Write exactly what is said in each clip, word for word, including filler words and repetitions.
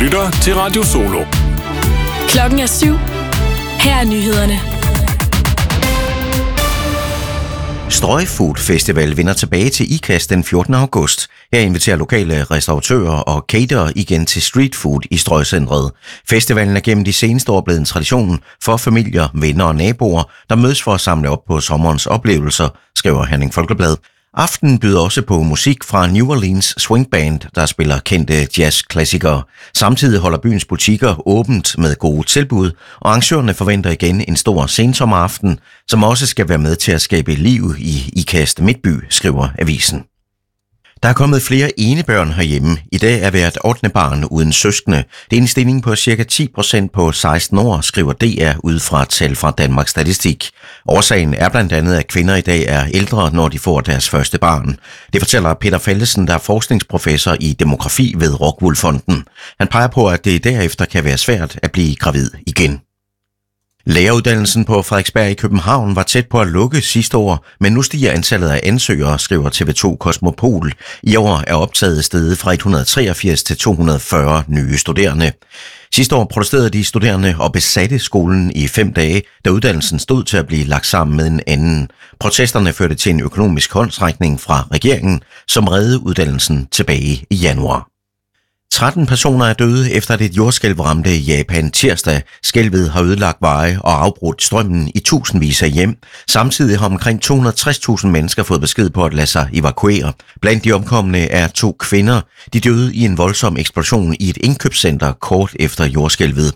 lytter til Radio Solo. Klokken er syv. Her er nyhederne. Strøgfood Festival vender tilbage til IKAST den fjortende august. Her inviterer lokale restauratører og caterer igen til street food i Strøgcentret. Festivalen er gennem de seneste år blevet en tradition for familier, venner og naboer, der mødes for at samle op på sommerens oplevelser, skriver Herning Folkeblad. Aftenen byder også på musik fra New Orleans Swing Band, der spiller kendte jazzklassikere. Samtidig holder byens butikker åbent med gode tilbud, og arrangørerne forventer igen en stor sensommeraften, som også skal være med til at skabe liv i IKAST Midtby, skriver avisen. Der er kommet flere enebørn herhjemme. I dag er hvert ottende barn uden søskende. Det er en stigning på ca. ti procent på seksten år, skriver D R ud fra tal fra Danmarks Statistik. Årsagen er blandt andet, at kvinder i dag er ældre, når de får deres første barn. Det fortæller Peter Fallesen, der er forskningsprofessor i demografi ved Rockwool Fonden. Han peger på, at det derefter kan være svært at blive gravid igen. Læreruddannelsen på Frederiksberg i København var tæt på at lukke sidste år, men nu stiger antallet af ansøgere, skriver T V to Kosmopol. I år er optaget steget fra et hundrede og treogfirs til to hundrede og fyrre nye studerende. Sidste år protesterede de studerende og besatte skolen i fem dage, da uddannelsen stod til at blive lagt sammen med en anden. Protesterne førte til en økonomisk håndsrækning fra regeringen, som reddede uddannelsen tilbage i januar. tretten personer er døde efter at et jordskælv ramte Japan tirsdag. Skælvet har ødelagt veje og afbrudt strømmen i tusindvis af hjem. Samtidig har omkring to hundrede og tres tusind mennesker fået besked på at lade sig evakuere. Blandt de omkomne er to kvinder. De døde i en voldsom eksplosion i et indkøbscenter kort efter jordskælvet.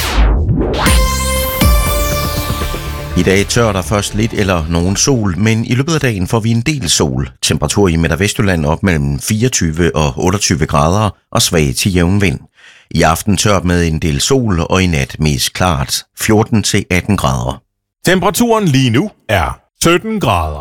I dag tør der først lidt eller nogen sol, men i løbet af dagen får vi en del sol. Temperatur i Midt- og Vestjylland op mellem fireogtyve og otteogtyve grader og svag til jævn vind. I aften tørt med en del sol og i nat mest klart fjorten til atten grader. Temperaturen lige nu er sytten grader.